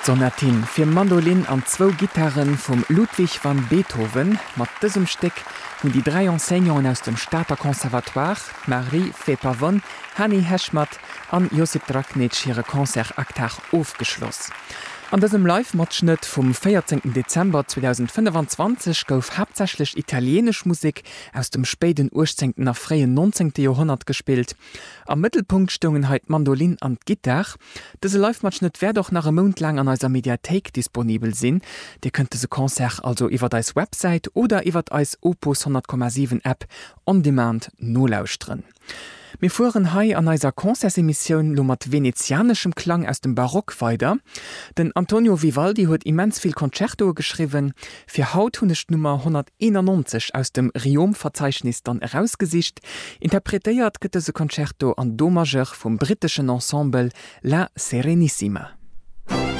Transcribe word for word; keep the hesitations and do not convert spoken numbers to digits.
Sonatin fir Mandolin an zwo Gitarren vum Ludwig van Beethoven, mat dësem Steck hunn die drei Enseignants aus dem Staater Konservatoire, Marie Fepavon, Hanni Heschmat an Josip Draknitsch hire Konzertaktag aufgeschloss. An diesem Live-Matschnitt vom vierzehnten Dezember zweitausendfünfundzwanzig gouf hauptsächlich italienisch Musik aus dem späten achtzehnten nach freien neunzehnten Jahrhundert gespielt. Am Mittelpunkt stungen heute Mandolin an Gitarre. Diese Live-Matschnitt wär doch nach einem Monat lang an unserer Mediathek disponibel sein. Ihr könnt diese Konzert also über deis Website oder über deis Opus hundert Komma sieben App on demand nolauusren. Wir fuhren hei an eiser Konzersemission lo mat venezianischem Klang aus dem Barock weiter. Den Antonio Vivaldi huet immens viel Konzerto geschrieben. Für Haut hunnecht Nummer hunderteinundneunzig aus dem Riom-Verzeichnis dann herausgesicht. Interpretiert gëtt se Konzerto an Do Majeur vom britischen Ensemble La Serenissima.